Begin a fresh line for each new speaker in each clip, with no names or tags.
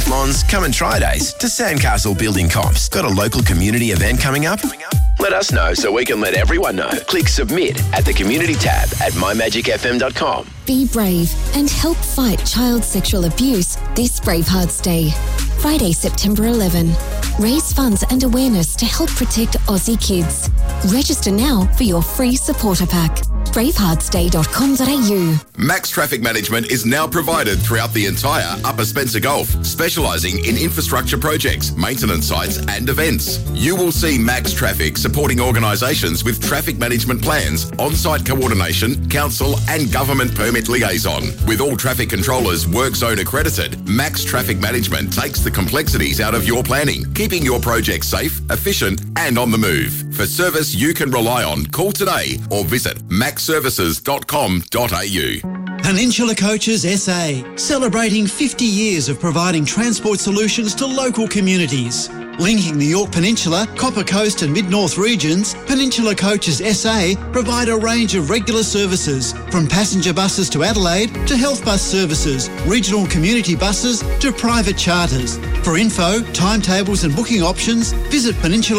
Decathlons, come and try days to Sandcastle Building Comps. Got a local community event coming up? Let us know so we can let everyone know. Click submit at the community tab at mymagicfm.com.
Be brave and help fight child sexual abuse this Bravehearts Day. Friday, September 11. Raise funds and awareness to help protect Aussie kids. Register now for your free supporter pack. braveheartsday.com.au.
Max Traffic Management is now provided throughout the entire Upper Spencer Gulf, specialising in infrastructure projects, maintenance sites and events. You will see Max Traffic supporting organisations with traffic management plans, on-site coordination, council and government permit liaison. With all traffic controllers work zone accredited, Max Traffic Management takes the complexities out of your planning, keeping your project safe, efficient and on the move. For service you can rely on, call today or visit maxservices.com.au.
Peninsula Coaches SA, celebrating 50 years of providing transport solutions to local communities. Linking the Yorke Peninsula, Copper Coast and Mid-North regions, Peninsula Coaches SA provide a range of regular services, from passenger buses to Adelaide to health bus services, regional community buses to private charters. For info, timetables and booking options, visit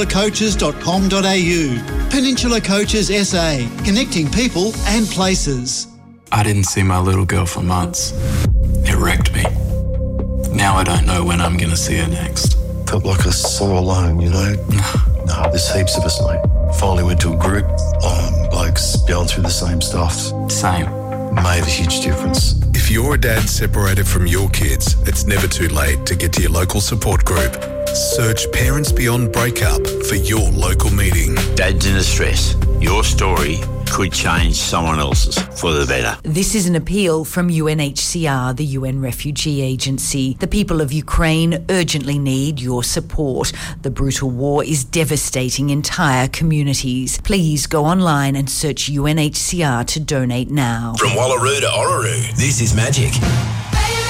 peninsulacoaches.com.au. Peninsula Coaches SA, connecting people and places.
I didn't see my little girl for months. It wrecked me. Now I don't know when I'm going to see her next.
Felt like I was so alone, you know? No, there's heaps of us, mate. Finally went to a group, blokes going through the same stuff.
Same.
Made a huge difference.
If you're a dad separated from your kids, it's never too late to get to your local support group. Search Parents Beyond Breakup for your local meeting.
Dads in distress. Your story could change someone else's for the better.
This is an appeal from UNHCR, the UN Refugee Agency. The people of Ukraine urgently need your support. The brutal war is devastating entire communities. Please go online and search UNHCR to donate now.
From Wallaroo to Orroroo, this is Magic.